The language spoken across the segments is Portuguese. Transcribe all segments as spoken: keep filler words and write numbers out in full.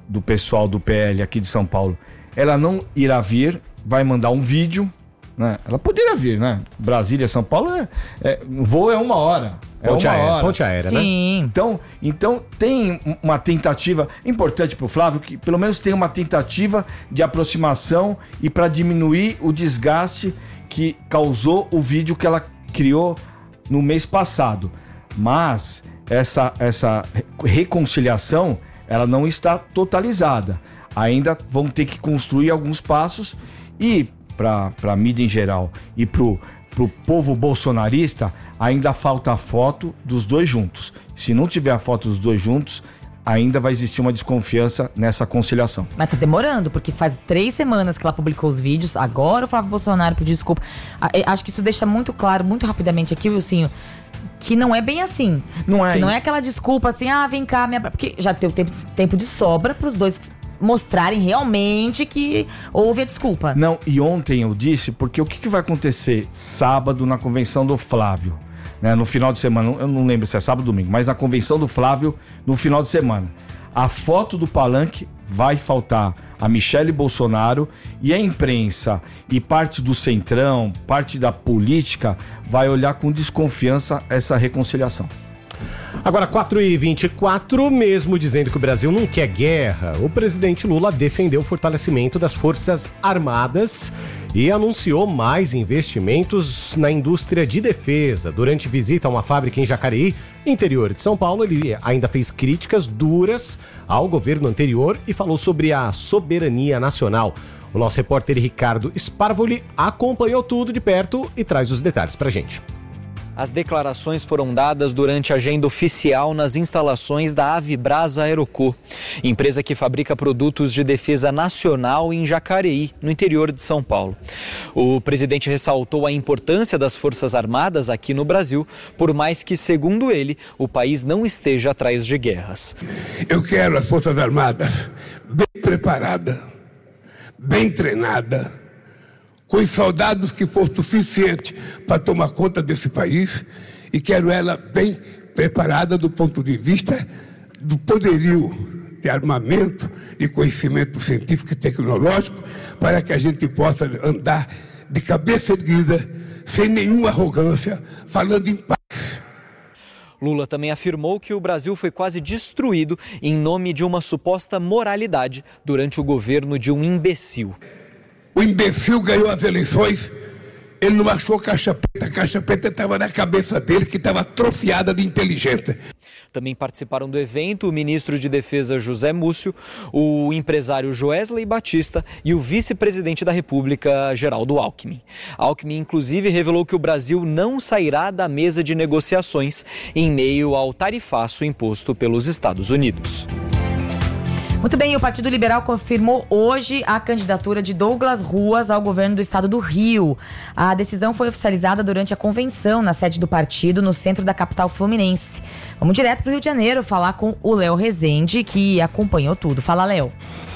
do pessoal do P L aqui de São Paulo, ela não irá vir, vai mandar um vídeo, né? Ela poderia vir, né? Brasília, São Paulo, é, é, o voo é uma hora. É ponte uma aérea, hora. ponte aérea, Sim. né? Então, então tem uma tentativa importante para o Flávio, que pelo menos tem uma tentativa de aproximação e para diminuir o desgaste que causou o vídeo que ela criou no mês passado. Mas essa, essa reconciliação, ela não está totalizada. Ainda vão ter que construir alguns passos e para a mídia em geral e para o povo bolsonarista, ainda falta a foto dos dois juntos. Se não tiver a foto dos dois juntos, ainda vai existir uma desconfiança nessa conciliação. Mas tá demorando, porque faz três semanas que ela publicou os vídeos, agora o Flávio Bolsonaro pediu desculpa. Acho que isso deixa muito claro, muito rapidamente aqui, Wilsinho, que não é bem assim. Não é. Que não é aquela desculpa assim, ah, vem cá, minha... Porque já deu tempo, tempo de sobra pros dois mostrarem realmente que houve a desculpa. Não, e ontem eu disse, porque o que, que vai acontecer sábado na convenção do Flávio? Né, no final de semana, eu não lembro se é sábado ou domingo, mas na convenção do Flávio, no final de semana. A foto do palanque vai faltar a Michele Bolsonaro e a imprensa e parte do centrão, parte da política, vai olhar com desconfiança essa reconciliação. Agora, quatro e vinte e quatro, mesmo dizendo que o Brasil não quer guerra, o presidente Lula defendeu o fortalecimento das Forças Armadas e anunciou mais investimentos na indústria de defesa. Durante visita a uma fábrica em Jacareí, interior de São Paulo, ele ainda fez críticas duras ao governo anterior e falou sobre a soberania nacional. O nosso repórter Ricardo Sparvoli acompanhou tudo de perto e traz os detalhes pra gente. As declarações foram dadas durante a agenda oficial nas instalações da Avibrasa Aeroco, empresa que fabrica produtos de defesa nacional em Jacareí, no interior de São Paulo. O presidente ressaltou a importância das Forças Armadas aqui no Brasil, por mais que, segundo ele, o país não esteja atrás de guerras. Eu quero as Forças Armadas bem preparadas, bem treinadas, com os soldados que for suficiente para tomar conta desse país, e quero ela bem preparada do ponto de vista do poderio de armamento, de conhecimento científico e tecnológico, para que a gente possa andar de cabeça erguida, sem nenhuma arrogância, falando em paz. Lula também afirmou que o Brasil foi quase destruído em nome de uma suposta moralidade durante o governo de um imbecil. O imbecil ganhou as eleições, ele não achou caixa preta, a caixa preta estava na cabeça dele, que estava atrofiada de inteligência. Também participaram do evento o ministro de Defesa José Múcio, o empresário Joesley Batista e o vice-presidente da República, Geraldo Alckmin. Alckmin, inclusive, revelou que o Brasil não sairá da mesa de negociações em meio ao tarifaço imposto pelos Estados Unidos. Muito bem, o Partido Liberal confirmou hoje a candidatura de Douglas Ruas ao governo do estado do Rio. A decisão foi oficializada durante a convenção na sede do partido, no centro da capital fluminense. Vamos direto para o Rio de Janeiro falar com o Léo Rezende, que acompanhou tudo. Fala, Léo.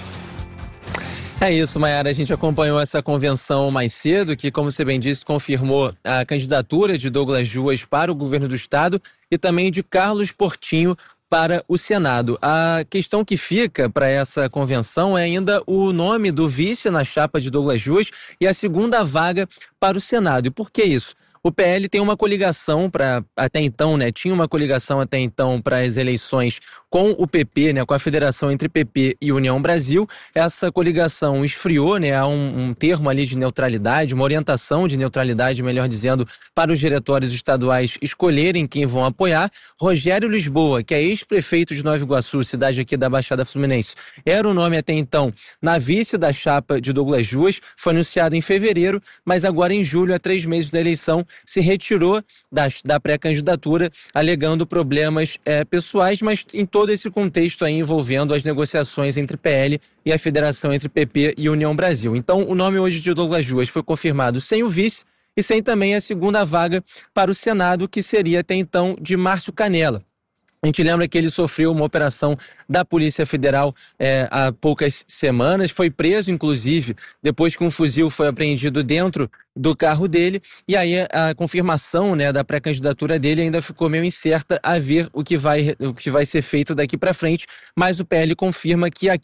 É isso, Mayara. A gente acompanhou essa convenção mais cedo, que, como você bem disse, confirmou a candidatura de Douglas Ruas para o governo do estado e também de Carlos Portinho para o Senado. A questão que fica para essa convenção é ainda o nome do vice na chapa de Douglas Ruas e a segunda vaga para o Senado. E por que isso? O P L tem uma coligação para até então, né? Tinha uma coligação até então para as eleições com o P P, né? Com a federação entre P P e União Brasil. Essa coligação esfriou, né? Há um, um termo ali de neutralidade, uma orientação de neutralidade, melhor dizendo, para os diretórios estaduais escolherem quem vão apoiar. Rogério Lisboa, que é ex-prefeito de Nova Iguaçu, cidade aqui da Baixada Fluminense, era o nome até então na vice da chapa de Douglas Ruas, foi anunciado em fevereiro, mas agora em julho, a três meses da eleição, se retirou da, da pré-candidatura, alegando problemas é, pessoais, mas em todo esse contexto aí envolvendo as negociações entre P L e a federação entre P P e União Brasil. Então, o nome hoje de Douglas Ruas foi confirmado sem o vice e sem também a segunda vaga para o Senado, que seria até então de Márcio Canella. A gente lembra que ele sofreu uma operação da Polícia Federal é, há poucas semanas, foi preso, inclusive, depois que um fuzil foi apreendido dentro do carro dele, e aí a, a confirmação, né, da pré-candidatura dele ainda ficou meio incerta, a ver o que vai, o que vai ser feito daqui para frente, mas o P L confirma que aqui